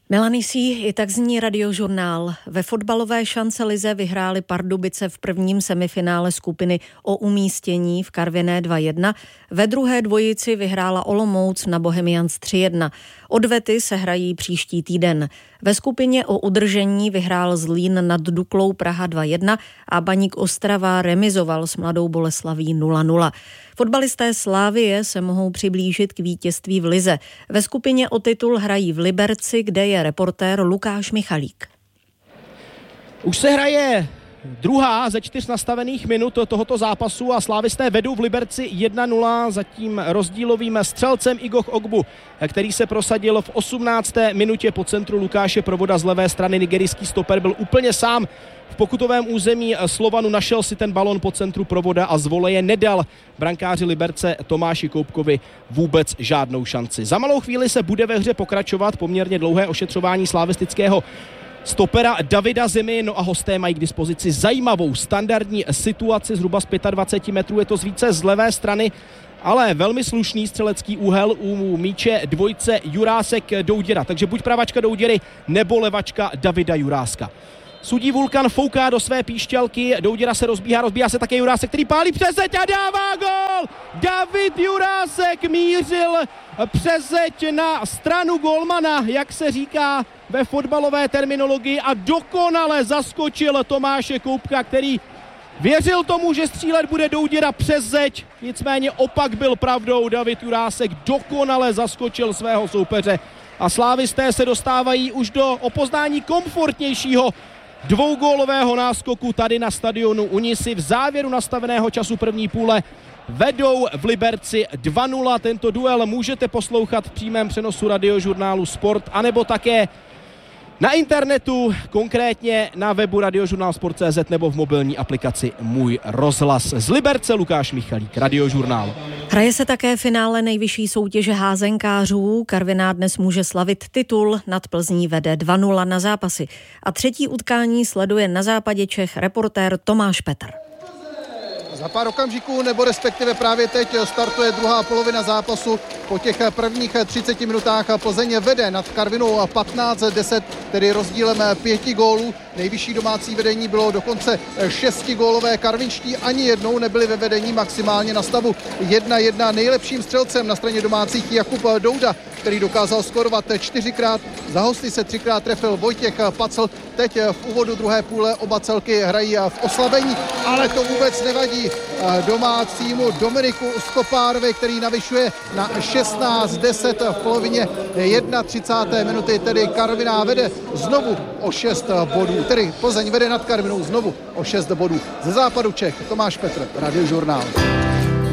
Melanisí, i tak zní Radiožurnál. Ve fotbalové šancelize vyhráli Pardubice v prvním semifinále skupiny o umístění v Karviné 2-1. Ve druhé dvojici vyhrála Olomouc na Bohemians 3-1. Odvety se hrají příští týden. Ve skupině o udržení vyhrál Zlín nad Duklou Praha 2-1 a Baník Ostrava remizoval s Mladou Boleslaví 0-0. Fotbalisté Slavie se mohou přiblížit k vítězství v lize. Ve skupině o titul hrají v Liberci, kde je reportér Lukáš Michalík. Už se hraje druhá ze 4 nastavených minut tohoto zápasu a slávisté vedou v Liberci 1-0 za tím rozdílovým střelcem Igoch Ogbu, který se prosadil v 18. minutě po centru Lukáše Provoda z levé strany. Nigerijský stoper byl úplně sám v pokutovém území Slovanu, našel si ten balon po centru Provoda a z voleje nedal brankáři Liberce Tomáši Koupkovi vůbec žádnou šanci. Za malou chvíli se bude ve hře pokračovat poměrně dlouhé ošetřování slavistického stopera Davida Zimy, no a hosté mají k dispozici zajímavou standardní situaci zhruba z 25 metrů, je to z více z levé strany, ale velmi slušný střelecký úhel u míče dvojce Jurásek Douděra, takže buď pravačka Douděry nebo levačka Davida Juráska. Sudí Vulkan fouká do své píšťalky, Douděra se rozbíhá se také Jurásek, který pálí přes zeď a dává gól! David Jurásek mířil přes zeď na stranu golmana, jak se říká ve fotbalové terminologii, a dokonale zaskočil Tomáše Koupka, který věřil tomu, že střílet bude Douděra přes zeď, nicméně opak byl pravdou. David Jurásek dokonale zaskočil svého soupeře a slávisté se dostávají už do opoznání komfortnějšího dvougólového náskoku tady na stadionu Unisy. V závěru nastaveného času první půle vedou v Liberci 2-0. Tento duel můžete poslouchat v přímém přenosu Radiožurnálu Sport, anebo také na internetu, konkrétně na webu radiožurnálsport.cz nebo v mobilní aplikaci Můj rozhlas. Z Liberce Lukáš Michalík, Radiožurnál. Hraje se také finále nejvyšší soutěže házenkářů. Karviná dnes může slavit titul, nad Plzní vede 2-0 na zápasy. A třetí utkání sleduje na západě Čech reportér Tomáš Petr. Za pár okamžiků, nebo respektive právě teď startuje druhá polovina zápasu. Po těch prvních 30 minutách Plzeň vede nad Karvinou 15-10, tedy rozdílem 5 gólů. Nejvyšší domácí vedení bylo dokonce 6gólové. Karvinští ani jednou nebyli ve vedení, maximálně na stavu 1-1. Nejlepším střelcem na straně domácích Jakub Douda, který dokázal skorovat 4krát. Za hosty se 3krát trefil Vojtěch Pacl. Teď v úvodu druhé půle oba celky hrají v oslabení, ale to vůbec nevadí domácímu Dominiku Skopárovi, který navyšuje na 16-10 v polovině 31. minuty, tedy Karviná vede znovu o 6 bodů. Tedy Plzeň vede nad Karvinou znovu o 6 bodů. Ze západu Čech Tomáš Petr, Radiožurnál.